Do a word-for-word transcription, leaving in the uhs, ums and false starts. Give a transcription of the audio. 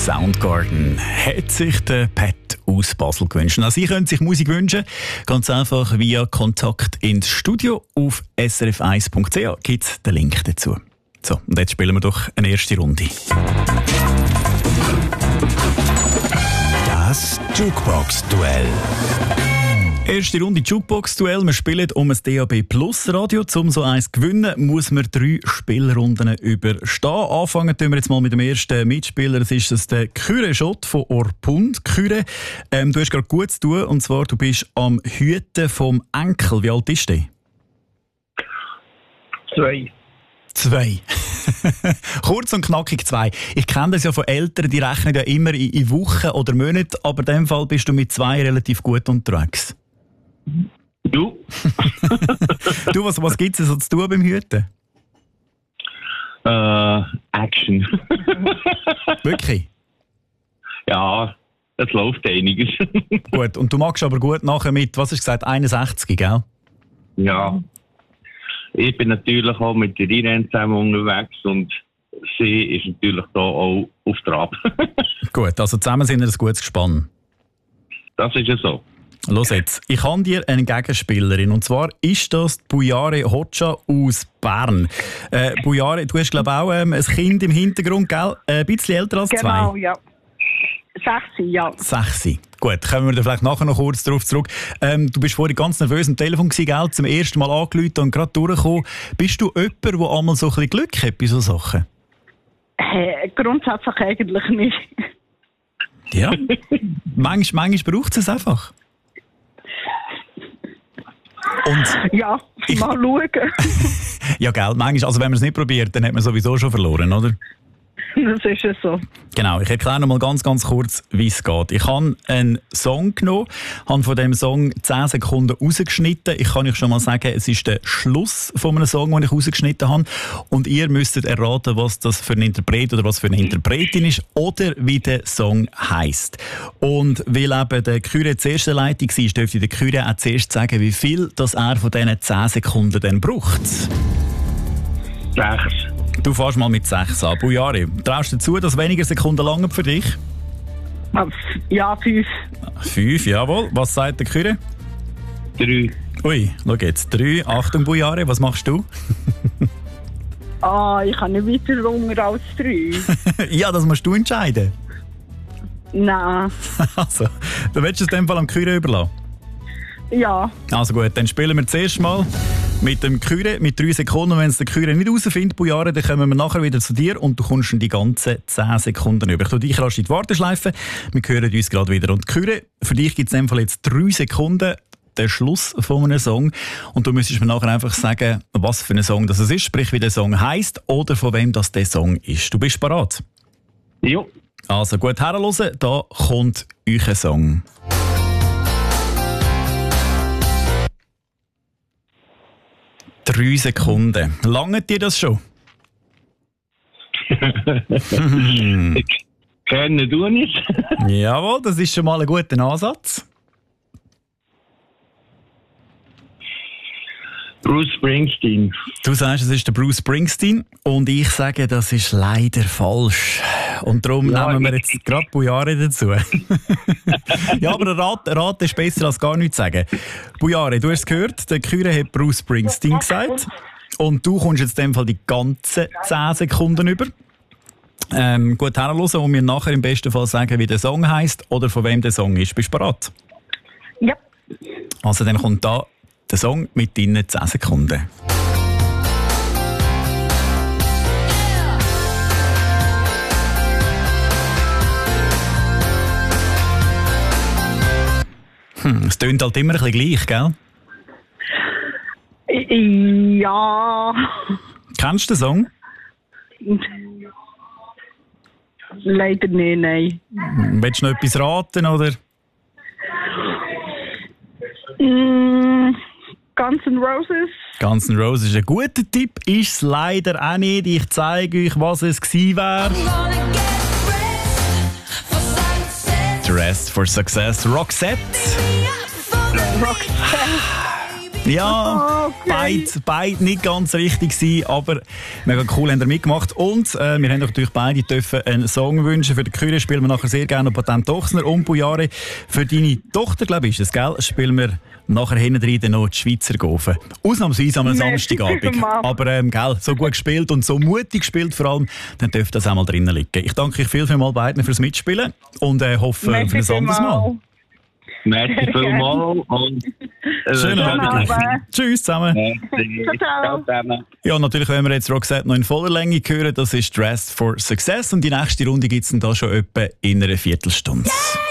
Soundgarden hat sich der Pat aus Basel gewünscht. Also Sie können sich Musik wünschen, ganz einfach via Kontakt ins Studio. Auf s r f eins punkt c h gibt es den Link dazu. So, und jetzt spielen wir doch eine erste Runde. Das Jukebox-Duell. Erste Runde Jukebox-Duell. Wir spielen um ein D A B Plus Radio. Um so eins zu gewinnen, muss man drei Spielrunden überstehen. Anfangen tun wir jetzt mal mit dem ersten Mitspieler. Das ist das der Kyre Schott von Orpund. Kyre, ähm, du hast gerade gut zu tun. Und zwar, du bist am Hüten vom Enkel. Wie alt ist der? Zwei. Zwei. Kurz und knackig zwei. Ich kenne das ja von Eltern, die rechnen ja immer in, in Wochen oder Monaten. Aber in dem Fall bist du mit zwei relativ gut unterwegs. Du? du, was, was gibt es so zu tun beim Hüten? Äh, Action. Wirklich? Ja, es läuft einiges. Gut, und du magst aber gut nachher mit, was hast du gesagt, einundsechzig, gell? Ja. Ich bin natürlich auch mit der Irene zusammen unterwegs und sie ist natürlich da auch auf Trab. Gut, also zusammen sind wir ein gutes Gespann. Das ist ja so. Los jetzt, ich habe dir eine Gegenspielerin und zwar ist das Bujare Hoxha aus Bern. Äh, Bujare, du hast glaube ich auch ähm, ein Kind im Hintergrund, gell? Äh, ein bisschen älter als zwei. Genau, ja. Sechsi, ja. Sechsi. Gut, kommen wir da vielleicht nachher noch kurz darauf zurück. Ähm, du bist vorhin ganz nervös am Telefon gewesen, gell? Zum ersten Mal angerufen und gerade durchgekommen. Bist du jemand, der einmal so ein bisschen Glück hat bei solchen Sachen? Äh, grundsätzlich eigentlich nicht. Ja. manchmal, manchmal braucht es einfach. Und ja, ich, mal schauen. ja, gell, manchmal, also wenn man es nicht probiert, dann hat man sowieso schon verloren, oder? Das ist es so. Genau, ich erkläre noch mal ganz, ganz kurz, wie es geht. Ich habe einen Song genommen, habe von diesem Song zehn Sekunden rausgeschnitten. Ich kann euch schon mal sagen, es ist der Schluss von einem Song, den ich rausgeschnitten habe. Und ihr müsstet erraten, was das für ein Interpret oder was für eine Interpretin ist oder wie der Song heisst. Und weil eben der Kyre zuerst in der Leitung war, dürfte der Kyre auch zuerst sagen, wie viel das er von diesen zehn Sekunden dann braucht. Sechs. Du fährst mal mit sechs an. Bujari, traust du zu, dass weniger Sekunden lange für dich? Ja, fünf. Fünf, jawohl. Was sagt der Kyre? Drei. Ui, schau jetzt. Drei. Achtung, Bujari, was machst du? Ah, ich habe nicht weiter Hunger als drei. Ja, das musst du entscheiden. Nein. Also, dann willst du es in dem Fall am Kyre überlassen? Ja. Also gut, dann spielen wir zuerst mal mit dem Kyre mit drei Sekunden. Und wenn es der Kyre nicht herausfindet, Bujare, dann kommen wir nachher wieder zu dir und du kommst die ganzen zehn Sekunden über. Ich tue dich rasch in die Warteschleife. Wir hören uns gerade wieder. Und Kyre, für dich gibt es in dem Fall jetzt drei Sekunden, der Schluss von einem Song. Und du müsstest mir nachher einfach sagen, was für ein Song das ist, sprich wie der Song heisst oder von wem das der Song ist. Du bist bereit? Jo. Also gut, herhören, da kommt euer Song. Drei Sekunden. Lange dir das schon? Kennen du nicht? Jawohl, das ist schon mal ein guter Ansatz. Bruce Springsteen. Du sagst, es ist der Bruce Springsteen und ich sage, das ist leider falsch. Und darum ja, nehmen wir jetzt gerade Bujare dazu. Ja, aber ein Rat, ein Rat ist besser als gar nichts sagen. Bujare, du hast es gehört, der Kyre hat Bruce Springsteen gesagt. Und du kommst jetzt in dem Fall die ganzen zehn Sekunden über. Ähm, gut herhören und mir nachher im besten Fall sagen, wie der Song heisst oder von wem der Song ist. Bist du bereit? Ja. Also dann kommt da der Song mit deinen zehn Sekunden. Hm, es tönt halt immer ein bisschen gleich, gell? Ja. Kennst du den Song? Leider nicht, nein. Willst du noch etwas raten, oder? Mm, Guns N' Roses. Guns N' Roses ist ein guter Tipp, ist es leider auch nicht. Ich zeige euch, was es gewesen wäre. Dressed for Success, Roxette. Roxette. Ja, Okay. beide, beide nicht ganz richtig gewesen, aber mega cool haben ihr mitgemacht. Und äh, wir haben natürlich beide dürfen einen Song wünschen. Für den Küre spielen wir nachher sehr gerne noch Patent Ochsner und Bujare. Für deine Tochter, glaube ich, ist es, gell? Spielen wir nachher hinten drin noch die Schweizer Gofen. Ausnahmsweise am Merci Samstagabend. vielmals. Aber ähm, gell, so gut gespielt und so mutig gespielt vor allem, dann dürfte das auch mal drinnen liegen. Ich danke euch viel, viel mal beiden fürs Mitspielen und äh, hoffe Merci auf ein anderes Mal. vielmals. Merci vielmals und äh, Schönen Abend. Abend. Tschüss zusammen. Merci. Ciao, ciao. Ciao zusammen. Ja, natürlich wollen wir jetzt Roxette noch in voller Länge hören. Das ist Dressed for Success und die nächste Runde gibt es dann da schon etwa in einer Viertelstunde.